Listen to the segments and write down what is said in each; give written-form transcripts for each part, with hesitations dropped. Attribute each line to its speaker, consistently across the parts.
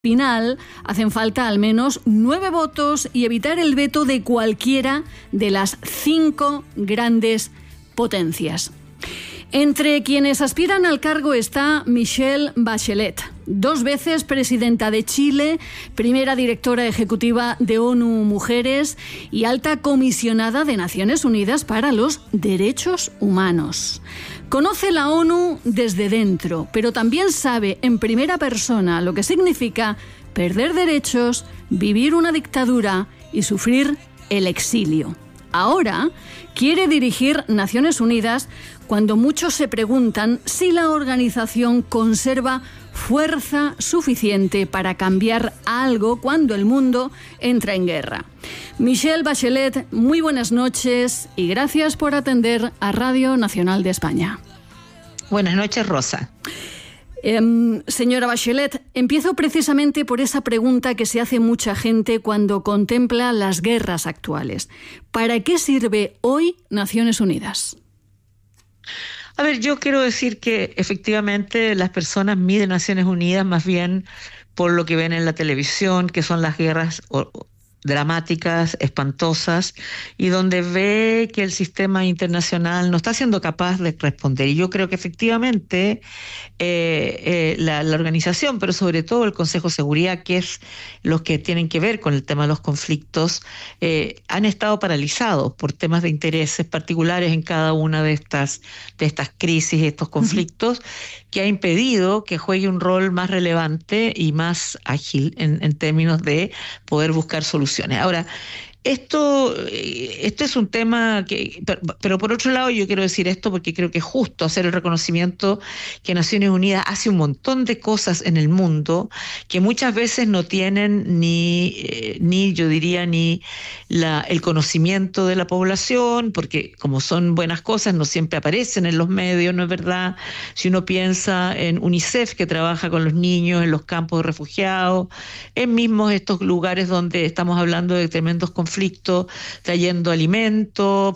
Speaker 1: final hacen falta al menos 9 votos y evitar el veto de cualquiera de las 5 grandes potencias. Entre quienes aspiran al cargo está Michelle Bachelet, 2 veces presidenta de Chile, primera directora ejecutiva de ONU Mujeres y alta comisionada de Naciones Unidas para los Derechos Humanos. Conoce la ONU desde dentro, pero también sabe en primera persona lo que significa perder derechos, vivir una dictadura y sufrir el exilio. Ahora quiere dirigir Naciones Unidas cuando muchos se preguntan si la organización conserva fuerza suficiente para cambiar algo cuando el mundo entra en guerra. Michelle Bachelet, muy buenas noches y gracias por atender a Radio Nacional de España.
Speaker 2: Buenas noches, Rosa.
Speaker 1: Señora Bachelet, empiezo precisamente por esa pregunta que se hace mucha gente cuando contempla las guerras actuales. ¿Para qué sirve hoy Naciones Unidas?
Speaker 2: A ver, yo quiero decir que efectivamente las personas miden Naciones Unidas más bien por lo que ven en la televisión, que son las guerras dramáticas, espantosas, y donde ve que el sistema internacional no está siendo capaz de responder. Y yo creo que efectivamente la organización, pero sobre todo el Consejo de Seguridad, que es los que tienen que ver con el tema de los conflictos, han estado paralizados por temas de intereses particulares en cada una de estas crisis, estos conflictos, que ha impedido que juegue un rol más relevante y más ágil en términos de poder buscar soluciones. Ahora, esto es un tema que, pero por otro lado yo quiero decir esto porque creo que es justo hacer el reconocimiento que Naciones Unidas hace un montón de cosas en el mundo que muchas veces no tienen ni yo diría ni el conocimiento de la población, porque como son buenas cosas no siempre aparecen en los medios, ¿no es verdad? Si uno piensa en UNICEF, que trabaja con los niños en los campos de refugiados, en mismos estos lugares donde estamos hablando de tremendos conflictos, trayendo alimentos,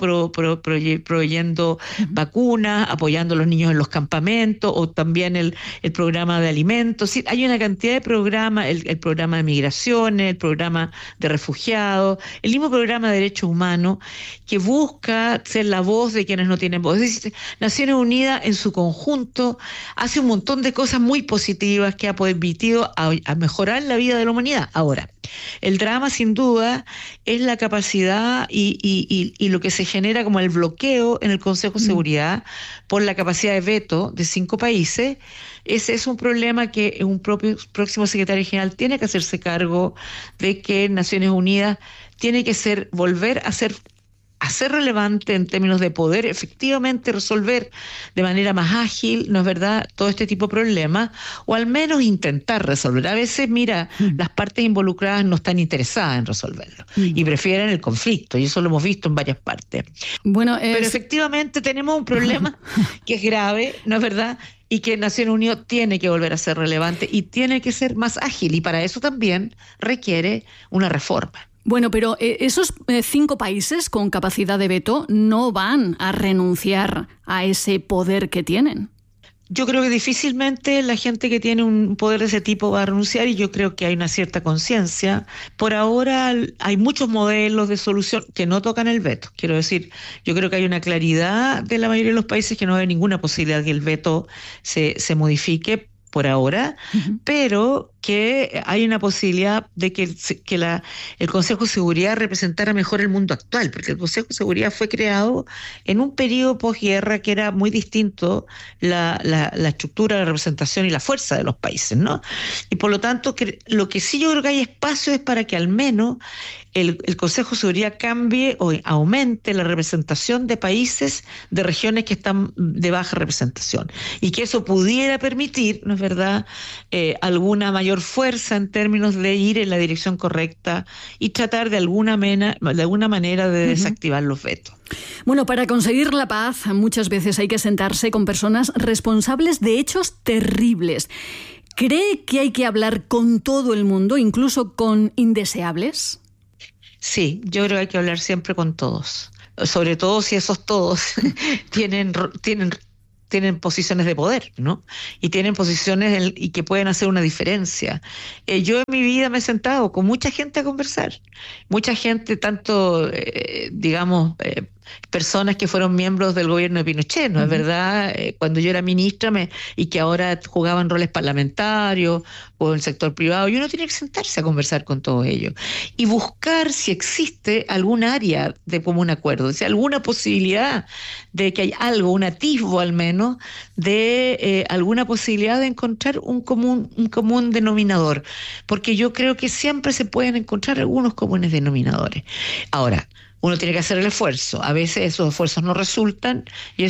Speaker 2: proveyendo vacunas, apoyando a los niños en los campamentos, o también el programa de alimentos. Sí, hay una cantidad de programas, el programa de migraciones, el programa de refugiados, el mismo programa de derechos humanos, que busca ser la voz de quienes no tienen voz. Es decir, Naciones Unidas en su conjunto hace un montón de cosas muy positivas que ha permitido a mejorar la vida de la humanidad. Ahora, el drama sin duda es la capacidad y lo que se genera como el bloqueo en el Consejo de Seguridad por la capacidad de veto de 5 países. Ese es un problema que un próximo secretario general tiene que hacerse cargo de, que Naciones Unidas tiene que volver a ser relevante en términos de poder efectivamente resolver de manera más ágil, ¿no es verdad?, todo este tipo de problemas, o al menos intentar resolver. A veces, mira, las partes involucradas no están interesadas en resolverlo y prefieren el conflicto, y eso lo hemos visto en varias partes.
Speaker 1: Bueno,
Speaker 2: pero efectivamente tenemos un problema que es grave, ¿no es verdad?, y que Naciones Unidas tiene que volver a ser relevante y tiene que ser más ágil, y para eso también requiere una reforma.
Speaker 1: Bueno, pero esos 5 países con capacidad de veto no van a renunciar a ese poder que tienen.
Speaker 2: Yo creo que difícilmente la gente que tiene un poder de ese tipo va a renunciar, y yo creo que hay una cierta conciencia. Por ahora hay muchos modelos de solución que no tocan el veto. Quiero decir, yo creo que hay una claridad de la mayoría de los países que no hay ninguna posibilidad de que el veto se modifique por ahora, pero que hay una posibilidad de que el Consejo de Seguridad representara mejor el mundo actual, porque el Consejo de Seguridad fue creado en un periodo posguerra que era muy distinto la estructura, la representación y la fuerza de los países, ¿no? Y por lo tanto, lo que sí yo creo que hay espacio es para que al menos el Consejo de Seguridad cambie o aumente la representación de países, de regiones que están de baja representación, y que eso pudiera permitir, ¿no es verdad?, alguna mayor fuerza en términos de ir en la dirección correcta y tratar de alguna manera de desactivar los vetos.
Speaker 1: Bueno, para conseguir la paz muchas veces hay que sentarse con personas responsables de hechos terribles. ¿Cree que hay que hablar con todo el mundo, incluso con indeseables?
Speaker 2: Sí, yo creo que hay que hablar siempre con todos, sobre todo si esos todos tienen tienen posiciones de poder, ¿no? Y tienen posiciones y que pueden hacer una diferencia. Yo en mi vida me he sentado con mucha gente a conversar, mucha gente, tanto, personas que fueron miembros del gobierno de Pinochet, ¿no es verdad? Cuando yo era ministra y que ahora jugaban roles parlamentarios o en el sector privado, y uno tiene que sentarse a conversar con todos ellos y buscar si existe algún área de común acuerdo, si alguna posibilidad de que hay algo, un atisbo al menos, de alguna posibilidad de encontrar un común denominador, porque yo creo que siempre se pueden encontrar algunos comunes denominadores. Ahora, uno tiene que hacer el esfuerzo. A veces esos esfuerzos no resultan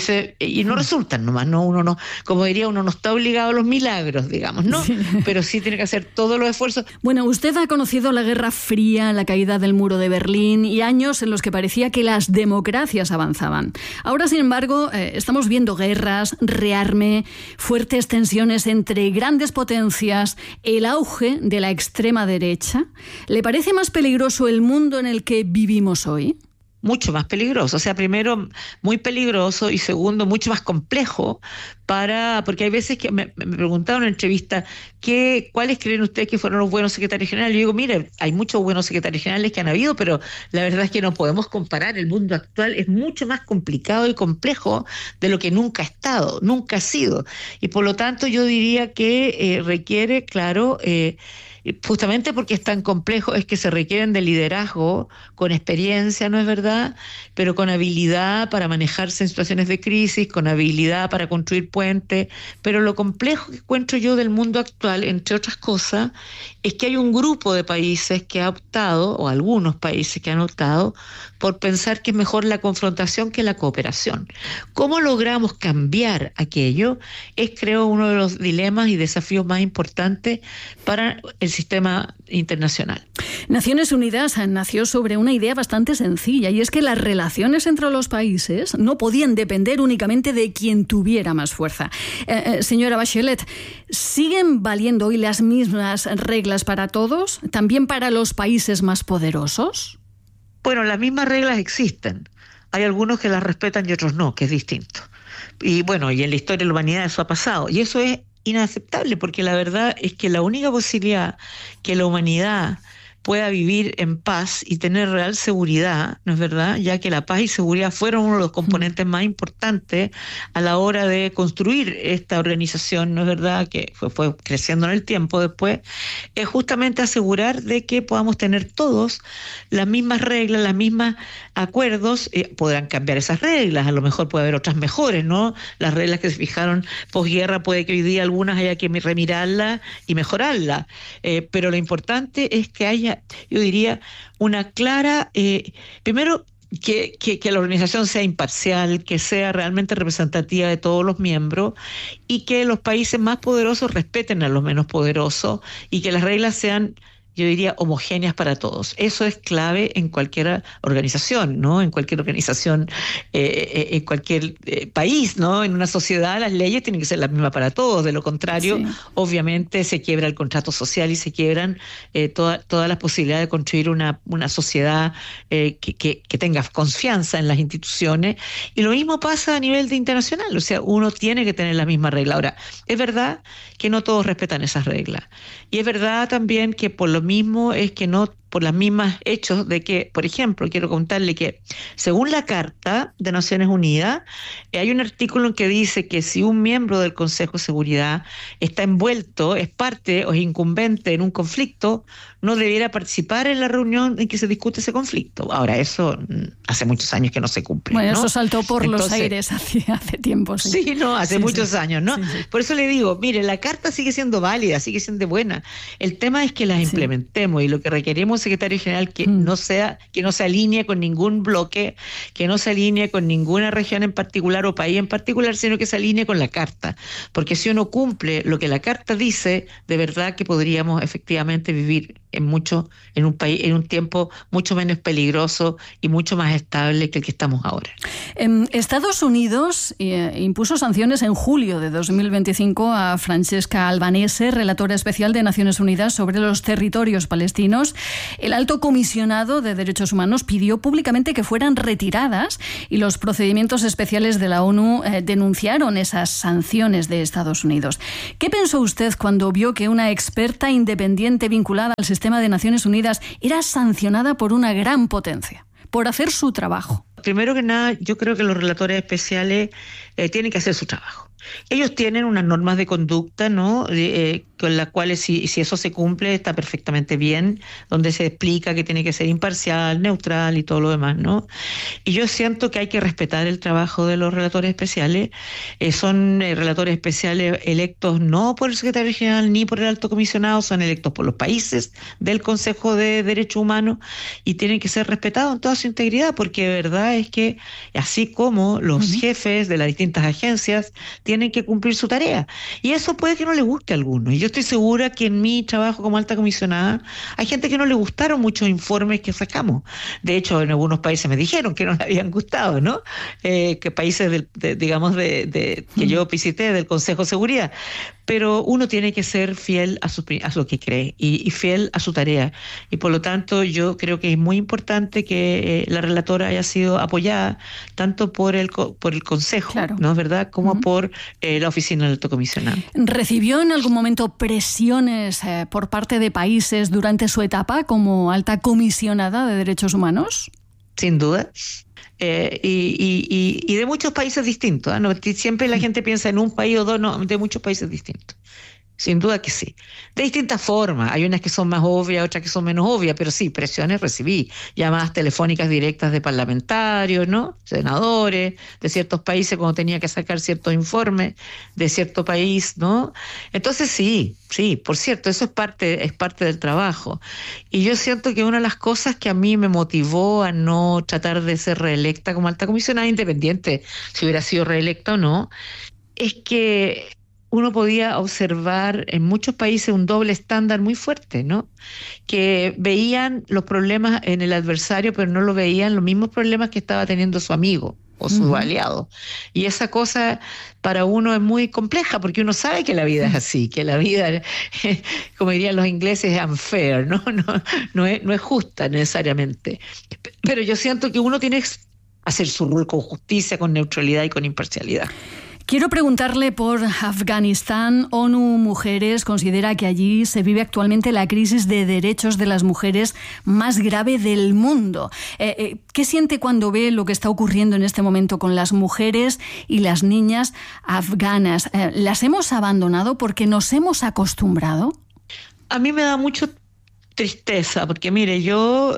Speaker 2: y no resultan nomás. No, uno no, como diría, uno no está obligado a los milagros, digamos, ¿no? Sí. Pero sí tiene que hacer todos los esfuerzos.
Speaker 1: Bueno, usted ha conocido la Guerra Fría, la caída del muro de Berlín y años en los que parecía que las democracias avanzaban. Ahora, sin embargo, estamos viendo guerras, rearme, fuertes tensiones entre grandes potencias, el auge de la extrema derecha. ¿Le parece más peligroso el mundo en el que vivimos hoy?
Speaker 2: Mucho más peligroso, o sea, primero muy peligroso y segundo mucho más complejo porque hay veces que me preguntaron en una entrevista ¿cuáles creen ustedes que fueron los buenos secretarios generales? Yo digo, mire, hay muchos buenos secretarios generales que han habido, pero la verdad es que no podemos comparar. El mundo actual es mucho más complicado y complejo de lo que nunca ha estado, nunca ha sido, y por lo tanto yo diría que requiere, claro, justamente porque es tan complejo, es que se requieren de liderazgo con experiencia, ¿no es verdad? Pero con habilidad para manejarse en situaciones de crisis, con habilidad para construir puentes. Pero lo complejo que encuentro yo del mundo actual, entre otras cosas, es que hay un grupo de países que ha optado, o algunos países que han optado, por pensar que es mejor la confrontación que la cooperación. ¿Cómo logramos cambiar aquello? Es, creo, uno de los dilemas y desafíos más importantes para el sistema internacional.
Speaker 1: Naciones Unidas nació sobre una idea bastante sencilla, y es que las relaciones entre los países no podían depender únicamente de quien tuviera más fuerza. Señora Bachelet, ¿siguen valiendo hoy las mismas reglas para todos, también para los países más poderosos?
Speaker 2: Bueno, las mismas reglas existen. Hay algunos que las respetan y otros no, que es distinto. Y bueno, y en la historia de la humanidad eso ha pasado. Y eso es inaceptable, porque la verdad es que la única posibilidad que la humanidad pueda vivir en paz y tener real seguridad, ¿no es verdad? Ya que la paz y seguridad fueron uno de los componentes más importantes a la hora de construir esta organización, ¿no es verdad? Que fue creciendo en el tiempo después, es justamente asegurar de que podamos tener todos las mismas reglas, las mismas acuerdos. Podrán cambiar esas reglas, a lo mejor puede haber otras mejores, ¿no? Las reglas que se fijaron posguerra, puede que hoy día algunas haya que remirarlas y mejorarlas, pero lo importante es que haya, yo diría, una clara, primero, que la organización sea imparcial, que sea realmente representativa de todos los miembros, y que los países más poderosos respeten a los menos poderosos, y que las reglas sean, yo diría, homogéneas para todos. Eso es clave en cualquier organización, ¿no? En cualquier organización, en cualquier país, ¿no? En una sociedad las leyes tienen que ser las mismas para todos. De lo contrario, sí, obviamente se quiebra el contrato social y se quiebran todas las posibilidades de construir una sociedad que tenga confianza en las instituciones. Y lo mismo pasa a nivel internacional. O sea, uno tiene que tener la misma regla. Ahora, es verdad que no todos respetan esas reglas. Y es verdad también que por lo mismo es que no, por las mismas hechos de que, por ejemplo, quiero contarle que según la Carta de Naciones Unidas, hay un artículo que dice que si un miembro del Consejo de Seguridad está envuelto, es parte o es incumbente en un conflicto, no debiera participar en la reunión en que se discute ese conflicto. Ahora, eso hace muchos años que no se cumple.
Speaker 1: Bueno,
Speaker 2: ¿no?
Speaker 1: Eso saltó por los aires hace tiempo.
Speaker 2: Sí, hace muchos años, ¿no? Sí. Por eso le digo, mire, la Carta sigue siendo válida, sigue siendo buena. El tema es que las implementemos, y lo que requerimos, secretario general, que no se alinee con ningún bloque, que no se alinee con ninguna región en particular o país en particular, sino que se alinee con la Carta. Porque si uno cumple lo que la Carta dice, de verdad que podríamos efectivamente vivir en un tiempo mucho menos peligroso y mucho más estable que el que estamos ahora.
Speaker 1: Estados Unidos impuso sanciones en julio de 2025 a Francesca Albanese, relatora especial de Naciones Unidas sobre los territorios palestinos. El alto comisionado de Derechos Humanos pidió públicamente que fueran retiradas y los procedimientos especiales de la ONU denunciaron esas sanciones de Estados Unidos. ¿Qué pensó usted cuando vio que una experta independiente vinculada al sistema de Naciones Unidas era sancionada por una gran potencia, por hacer su trabajo?
Speaker 2: Primero que nada, yo creo que los relatores especiales tienen que hacer su trabajo. Ellos tienen unas normas de conducta, ¿no? Con las cuales si eso se cumple está perfectamente bien, donde se explica que tiene que ser imparcial, neutral y todo lo demás, ¿no? Y yo siento que hay que respetar el trabajo de los relatores especiales. Son relatores especiales electos no por el secretario general ni por el alto comisionado, son electos por los países del Consejo de Derechos Humanos y tienen que ser respetados en toda su integridad, porque de verdad es que así como los jefes de las distintas agencias tienen que cumplir su tarea. Y eso puede que no le guste a algunos. Y yo estoy segura que en mi trabajo como alta comisionada hay gente que no le gustaron muchos informes que sacamos. De hecho, en algunos países me dijeron que no le habían gustado, ¿no? Que países, que yo visité del Consejo de Seguridad. Pero uno tiene que ser fiel a lo que cree y fiel a su tarea. Y por lo tanto, yo creo que es muy importante que la relatora haya sido apoyada tanto por el Consejo, claro, ¿no es verdad?, como por la Oficina del Alto Comisionado.
Speaker 1: ¿Recibió en algún momento presiones por parte de países durante su etapa como alta comisionada de derechos humanos?
Speaker 2: Sin duda. Y de muchos países distintos, ¿eh? No, siempre la gente piensa en un país o dos, no, de muchos países distintos. Sin duda que sí. De distintas formas. Hay unas que son más obvias, otras que son menos obvias, pero sí, presiones recibí. Llamadas telefónicas directas de parlamentarios, ¿no? Senadores de ciertos países cuando tenía que sacar ciertos informes de cierto país, ¿no? Entonces sí, por cierto, eso es parte del trabajo. Y yo siento que una de las cosas que a mí me motivó a no tratar de ser reelecta como alta comisionada, independiente si hubiera sido reelecta o no, es que uno podía observar en muchos países un doble estándar muy fuerte, ¿no? Que veían los problemas en el adversario, pero no lo veían los mismos problemas que estaba teniendo su amigo o su aliado. Y esa cosa para uno es muy compleja, porque uno sabe que la vida es así, que la vida, como dirían los ingleses, es unfair, ¿no? No es justa necesariamente. Pero yo siento que uno tiene que hacer su rol con justicia, con neutralidad y con imparcialidad.
Speaker 1: Quiero preguntarle por Afganistán. ONU Mujeres considera que allí se vive actualmente la crisis de derechos de las mujeres más grave del mundo. ¿Qué siente cuando ve lo que está ocurriendo en este momento con las mujeres y las niñas afganas? ¿Las hemos abandonado porque nos hemos acostumbrado?
Speaker 2: A mí me da mucho tristeza, porque mire, yo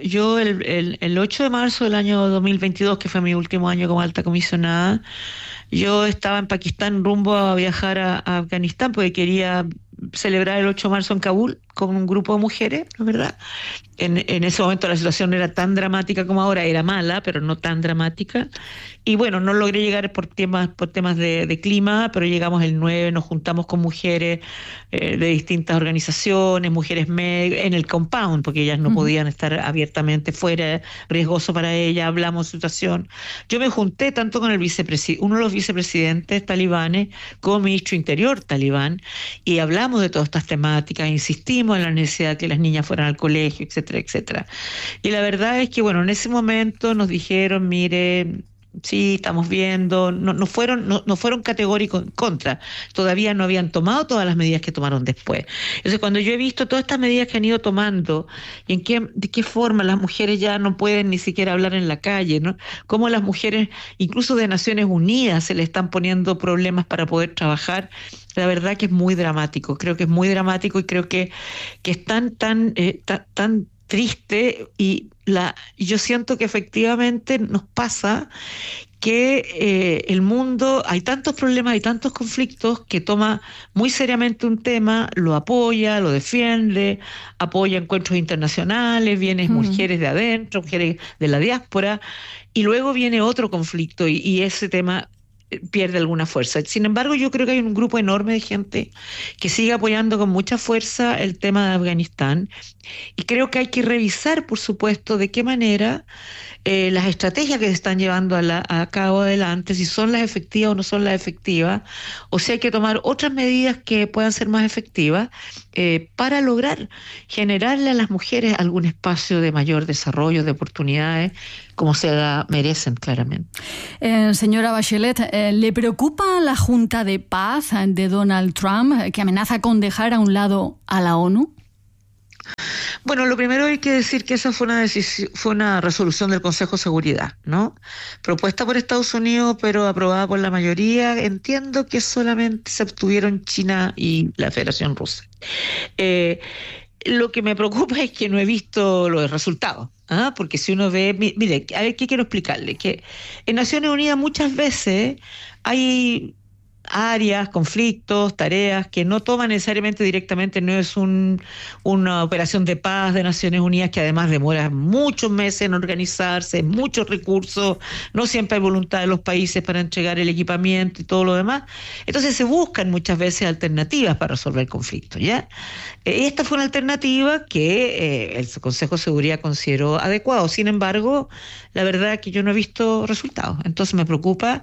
Speaker 2: el 8 de marzo del año 2022, que fue mi último año como alta comisionada, yo estaba en Pakistán rumbo a viajar a Afganistán porque quería celebrar el 8 de marzo en Kabul con un grupo de mujeres, ¿no es verdad? En ese momento la situación no era tan dramática como ahora, era mala, pero no tan dramática. Y bueno, no logré llegar por temas de clima, pero llegamos el 9, nos juntamos con mujeres de distintas organizaciones, mujeres en el compound, porque ellas no podían estar abiertamente fuera, riesgoso para ellas, hablamos de situación. Yo me junté tanto con uno de los vicepresidentes talibanes como ministro interior talibán, y hablamos de todas estas temáticas, insistimos en la necesidad de que las niñas fueran al colegio, etcétera, etcétera. Y la verdad es que, bueno, en ese momento nos dijeron, mire, sí, estamos viendo, no fueron categóricos en contra, todavía no habían tomado todas las medidas que tomaron después. Entonces, cuando yo he visto todas estas medidas que han ido tomando y de qué forma las mujeres ya no pueden ni siquiera hablar en la calle, ¿no? Cómo las mujeres, incluso de Naciones Unidas, se le están poniendo problemas para poder trabajar, la verdad que es muy dramático, creo que es muy dramático y creo que es tan triste y yo siento que efectivamente nos pasa que el mundo, hay tantos problemas, hay tantos conflictos que toma muy seriamente un tema, lo apoya, lo defiende, apoya encuentros internacionales, vienen mujeres de adentro, mujeres de la diáspora, y luego viene otro conflicto y ese tema pierde alguna fuerza. Sin embargo, yo creo que hay un grupo enorme de gente que sigue apoyando con mucha fuerza el tema de Afganistán, y creo que hay que revisar, por supuesto, de qué manera las estrategias que se están llevando a cabo adelante, si son las efectivas o no son las efectivas, o si hay que tomar otras medidas que puedan ser más efectivas para lograr generarle a las mujeres algún espacio de mayor desarrollo, de oportunidades, como merecen claramente.
Speaker 1: Señora Bachelet, ¿le preocupa la Junta de Paz de Donald Trump, que amenaza con dejar a un lado a la ONU?
Speaker 2: Bueno, lo primero hay que decir que esa fue una resolución del Consejo de Seguridad, ¿no? Propuesta por Estados Unidos, pero aprobada por la mayoría. Entiendo que solamente se abstuvieron China y la Federación Rusa. Lo que me preocupa es que no he visto los resultados, porque si uno ve, mire, a ver, ¿qué quiero explicarle? Que en Naciones Unidas muchas veces hay áreas, conflictos, tareas que no toman necesariamente directamente, no es una operación de paz de Naciones Unidas que además demora muchos meses en organizarse, muchos recursos, no siempre hay voluntad de los países para entregar el equipamiento y todo lo demás. Entonces se buscan muchas veces alternativas para resolver el conflicto, ¿ya? Esta fue una alternativa que el Consejo de Seguridad consideró adecuado. Sin embargo, la verdad es que yo no he visto resultados. Entonces me preocupa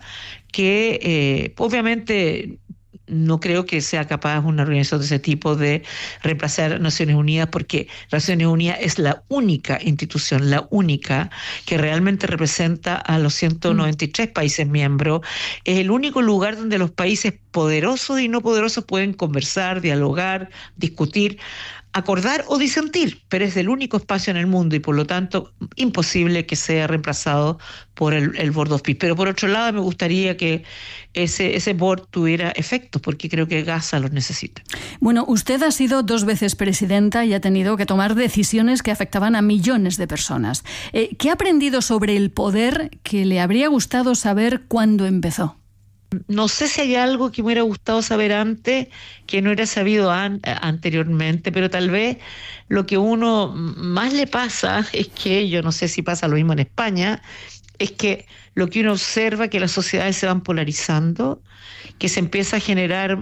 Speaker 2: que obviamente no creo que sea capaz una organización de ese tipo de reemplazar a Naciones Unidas, porque Naciones Unidas es la única institución, la única que realmente representa a los 193 países miembros. Es el único lugar donde los países poderosos y no poderosos pueden conversar, dialogar, discutir, acordar o disentir, pero es el único espacio en el mundo y por lo tanto imposible que sea reemplazado por el Board of Peace. Pero por otro lado me gustaría que ese board tuviera efectos, porque creo que Gaza los necesita.
Speaker 1: Bueno, usted ha sido 2 veces presidenta y ha tenido que tomar decisiones que afectaban a millones de personas. ¿Qué ha aprendido sobre el poder que le habría gustado saber cuando empezó?
Speaker 2: No sé si hay algo que me hubiera gustado saber antes, que no hubiera sabido anteriormente, pero tal vez lo que uno más le pasa es que, yo no sé si pasa lo mismo en España, es que lo que uno observa que las sociedades se van polarizando, que se empieza a generar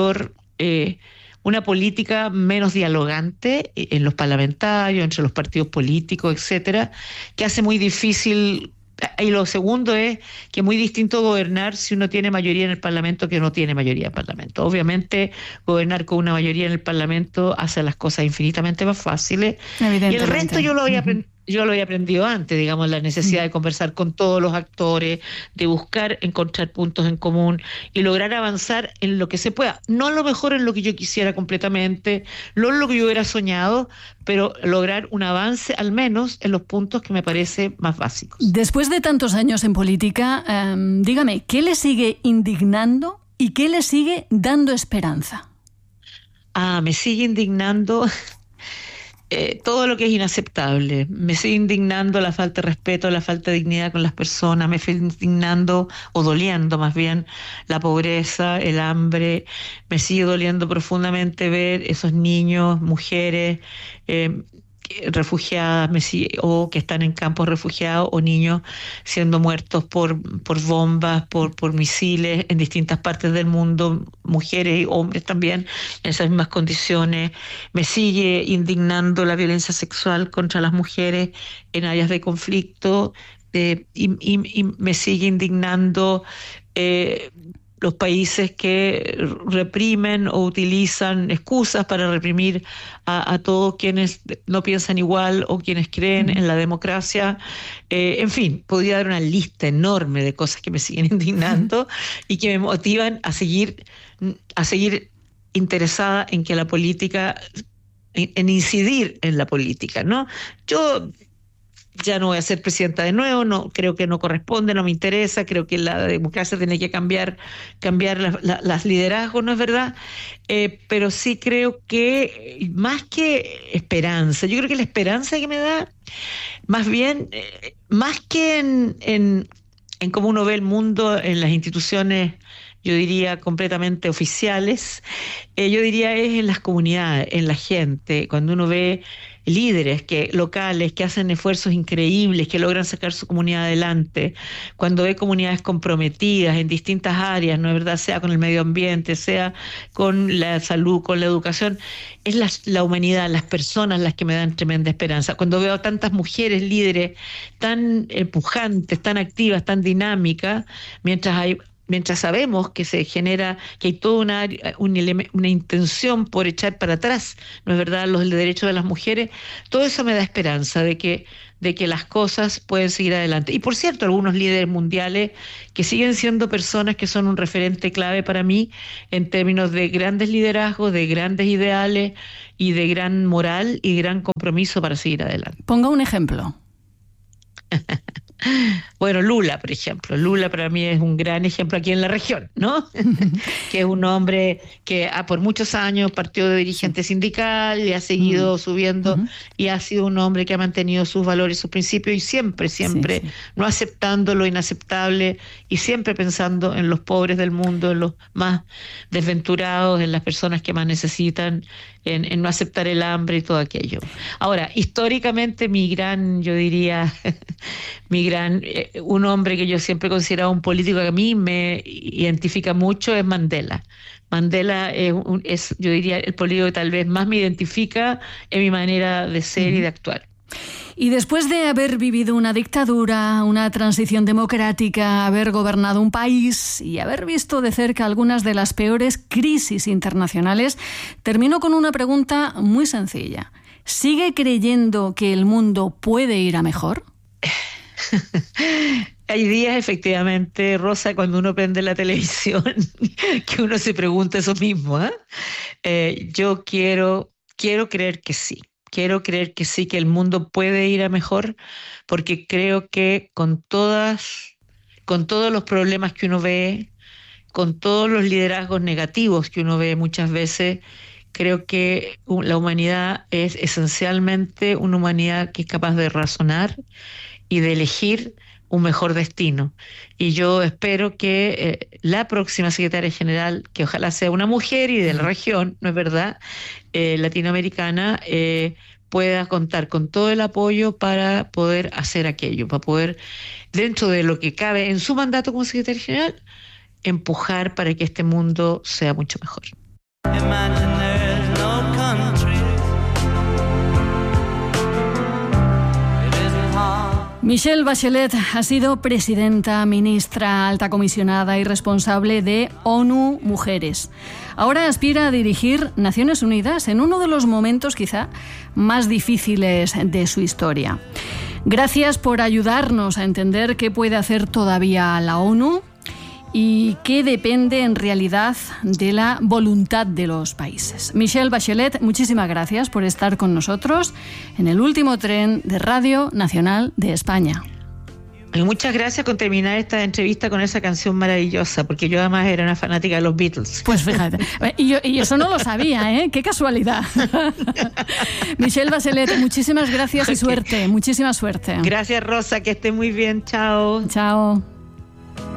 Speaker 2: una política menos dialogante en los parlamentarios, entre los partidos políticos, etcétera, que hace muy difícil. Y lo segundo es que es muy distinto gobernar si uno tiene mayoría en el Parlamento que no tiene mayoría en el Parlamento. Obviamente, gobernar con una mayoría en el Parlamento hace las cosas infinitamente más fáciles. Y el resto yo lo había aprendido antes, digamos, la necesidad de conversar con todos los actores, de buscar encontrar puntos en común y lograr avanzar en lo que se pueda. No a lo mejor en lo que yo quisiera completamente, no en lo que yo hubiera soñado, pero lograr un avance al menos en los puntos que me parece más básicos.
Speaker 1: Después de tantos años en política, dígame, ¿qué le sigue indignando y qué le sigue dando esperanza?
Speaker 2: Me sigue indignando todo lo que es inaceptable. Me sigue indignando la falta de respeto, la falta de dignidad con las personas, me sigue indignando, o doliendo más bien, la pobreza, el hambre. Me sigue doliendo profundamente ver esos niños, mujeres refugiadas o que están en campos refugiados, o niños siendo muertos por bombas, por misiles en distintas partes del mundo, mujeres y hombres también en esas mismas condiciones. Me sigue indignando la violencia sexual contra las mujeres en áreas de conflicto, y me sigue indignando los países que reprimen o utilizan excusas para reprimir a todos quienes no piensan igual o quienes creen en la democracia. En fin, podría dar una lista enorme de cosas que me siguen indignando y que me motivan a seguir interesada en que la política, en incidir en la política, ¿no? Yo ya no voy a ser presidenta de nuevo, no creo que no corresponde, no me interesa, creo que la democracia tiene que cambiar las liderazgos, ¿no es verdad? Pero sí creo que más que esperanza, yo creo que la esperanza que me da, más bien, más que en cómo uno ve el mundo en las instituciones yo diría, completamente oficiales. Yo diría es en las comunidades, en la gente, cuando uno ve líderes locales que hacen esfuerzos increíbles, que logran sacar su comunidad adelante, cuando ve comunidades comprometidas en distintas áreas, ¿no es verdad? Sea con el medio ambiente, sea con la salud, con la educación, es la humanidad, las personas las que me dan tremenda esperanza. Cuando veo a tantas mujeres líderes tan empujantes, tan activas, tan dinámicas, mientras sabemos que se genera, que hay toda una intención por echar para atrás, ¿no es verdad?, los derechos de las mujeres, todo eso me da esperanza de que las cosas pueden seguir adelante. Y por cierto, algunos líderes mundiales que siguen siendo personas que son un referente clave para mí en términos de grandes liderazgos, de grandes ideales y de gran moral y gran compromiso para seguir adelante.
Speaker 1: Ponga un ejemplo.
Speaker 2: Bueno, Lula, por ejemplo. Lula para mí es un gran ejemplo aquí en la región, ¿no? Que es un hombre que por muchos años partió de dirigente sindical y ha seguido subiendo y ha sido un hombre que ha mantenido sus valores, sus principios y siempre, no aceptando lo inaceptable y siempre pensando en los pobres del mundo, en los más desventurados, en las personas que más necesitan, en no aceptar el hambre y todo aquello. Ahora, históricamente un hombre que yo siempre he considerado un político que a mí me identifica mucho es Mandela. Mandela es, yo diría, el político que tal vez más me identifica en mi manera de ser y de actuar.
Speaker 1: Y después de haber vivido una dictadura, una transición democrática, haber gobernado un país y haber visto de cerca algunas de las peores crisis internacionales, termino con una pregunta muy sencilla. ¿Sigue creyendo que el mundo puede ir a mejor?
Speaker 2: Hay días, efectivamente, Rosa, cuando uno prende la televisión, que uno se pregunta eso mismo. Yo quiero creer que sí. Quiero creer que sí, que el mundo puede ir a mejor, porque creo que con todos los problemas que uno ve, con todos los liderazgos negativos que uno ve muchas veces, creo que la humanidad es esencialmente una humanidad que es capaz de razonar y de elegir un mejor destino. Y yo espero que la próxima secretaria general, que ojalá sea una mujer y de la región, ¿no es verdad?, latinoamericana, pueda contar con todo el apoyo para poder hacer aquello, para poder, dentro de lo que cabe en su mandato como secretaria general, empujar para que este mundo sea mucho mejor.
Speaker 1: Michelle Bachelet ha sido presidenta, ministra, alta comisionada y responsable de ONU Mujeres. Ahora aspira a dirigir Naciones Unidas en uno de los momentos quizá más difíciles de su historia. Gracias por ayudarnos a entender qué puede hacer todavía la ONU y qué depende en realidad de la voluntad de los países. Michelle Bachelet, muchísimas gracias por estar con nosotros en el último tren de Radio Nacional de España.
Speaker 2: Y muchas gracias por terminar esta entrevista con esa canción maravillosa, porque yo además era una fanática de los Beatles.
Speaker 1: Pues fíjate, y eso no lo sabía, ¿eh? ¡Qué casualidad! Michelle Bachelet, muchísimas gracias y suerte, muchísima suerte.
Speaker 2: Gracias, Rosa, que esté muy bien, chao.
Speaker 1: Chao.